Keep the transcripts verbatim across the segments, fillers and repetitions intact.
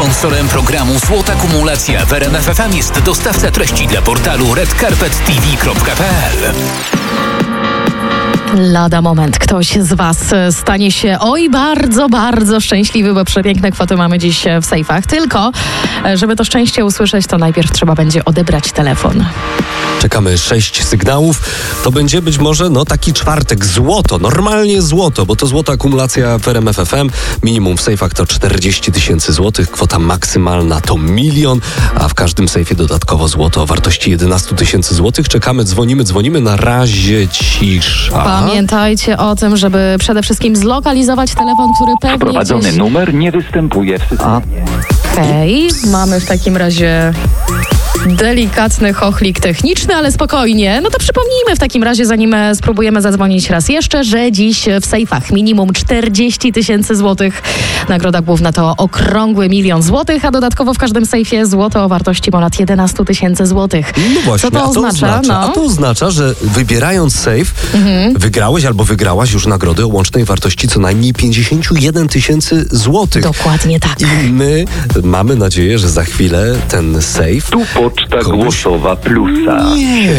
Sponsorem programu Złota Kumulacja w R M F F M jest dostawca treści dla portalu red carpet t v kropka p l. Lada moment ktoś z Was stanie się oj bardzo, bardzo szczęśliwy, bo przepiękne kwoty mamy dziś w sejfach. Tylko, żeby to szczęście usłyszeć, to najpierw trzeba będzie odebrać telefon. Czekamy sześć sygnałów. To będzie być może no taki czwartek. Złoto, normalnie złoto, bo to złota akumulacja w R M F F M. Minimum w sejfach to czterdzieści tysięcy złotych. Kwota maksymalna to milion, a w każdym sejfie dodatkowo złoto o wartości jedenaście tysięcy złotych. Czekamy, dzwonimy, dzwonimy. Na razie cisza. Pamiętajcie o tym, żeby przede wszystkim zlokalizować telefon, który pewnie Wprowadzony gdzieś... numer nie występuje w systemie. Okej, okay. Mamy w takim razie delikatny chochlik techniczny, ale spokojnie. No to przypomnijmy w takim razie, zanim spróbujemy zadzwonić raz jeszcze, że dziś w sejfach minimum czterdzieści tysięcy złotych. Nagroda główna to okrągły milion złotych, a dodatkowo w każdym sejfie złoto o wartości ponad jedenaście tysięcy złotych. No właśnie, Co to a to oznacza? oznacza No. A to oznacza, że wybierając sejf, mhm. wygrałeś albo wygrałaś już nagrodę o łącznej wartości co najmniej pięćdziesiąt jeden tysięcy złotych. Dokładnie tak. I my mamy nadzieję, że za chwilę ten sejf... Tu poczta komuś... głosowa plusa. Nie,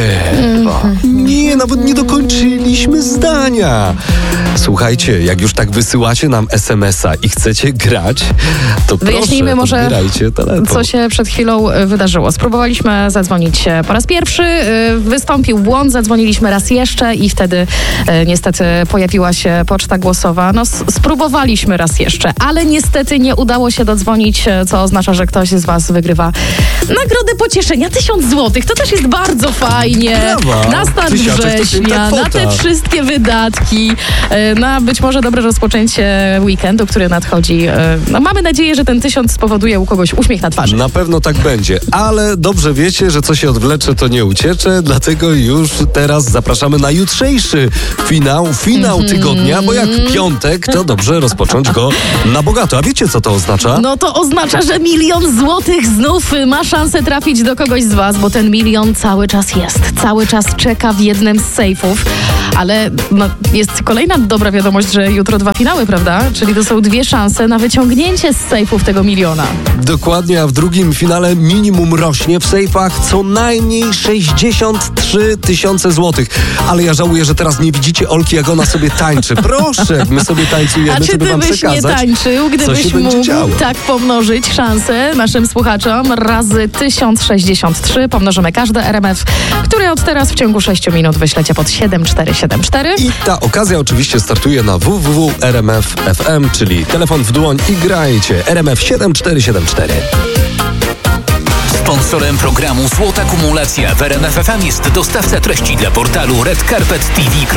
nie, nawet nie dokończyliśmy zdania. Słuchajcie, jak już tak wysyłacie nam es em es a i chcecie grać, to wyjaśnijmy proszę, może, odbierajcie telefon. Co się przed chwilą wydarzyło. Spróbowaliśmy zadzwonić po raz pierwszy, wystąpił błąd, zadzwoniliśmy raz jeszcze i wtedy niestety pojawiła się poczta głosowa. No spróbowaliśmy raz jeszcze, ale niestety nie udało się dodzwonić, co oznacza, że ktoś z Was wygrywa nagrodę pocieszenia tysiąc złotych. To też jest bardzo fajnie. Brawa. Na start Tysiaczek to września, piękna na te kwota. wszystkie wydatki, na być może dobre rozpoczęcie weekendu, który nadchodzi. No, mamy nadzieję, że ten tysiąc spowoduje u kogoś uśmiech na twarzy. Na pewno tak będzie, ale dobrze wiecie, że co się odwlecze, to nie uciecze, dlatego już teraz zapraszamy na jutrzejszy finał, finał mm-hmm. tygodnia, bo jak piątek, to dobrze rozpocząć go na bogato. A wiecie, co to oznacza? No to oznacza, że milion złotych znów ma szansę trafić do kogoś z Was, bo ten milion cały czas jest. Cały czas czeka w jednym z sejfów, ale no, jest kolejna dobra wiadomość, że jutro dwa finały, prawda? Czyli to są dwie szanse na wyciągnięcie z sejfów tego miliona. Dokładnie, a w drugim finale minimum rośnie w sejfach co najmniej sześćdziesiąt trzy tysiące złotych. Ale ja żałuję, że teraz nie widzicie Olki, jak ona sobie tańczy. Proszę, jak my sobie tańcujemy, a czy żeby ty wam byś przekazać, nie tańczył, gdybyś mógł działo. tak pomnożyć szansę naszym słuchaczom razy tysiąc sześćdziesiąt trzy. Pomnożymy każde R M F, które od teraz w ciągu sześciu minut wyślecie pod siedem cztery siedem cztery. I ta okazja oczywiście startuje na w w w kropka r m f kropka f m, czyli telefon w dłoń i grajcie. R M F siedem cztery siedem cztery. Sponsorem programu Złota Kumulacja w R M F F M jest dostawca treści dla portalu red carpet t v.